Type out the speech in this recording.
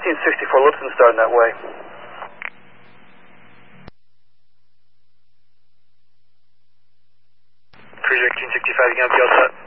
1864 Lipton starting that way. Cruiser 1865, you gonna be all set?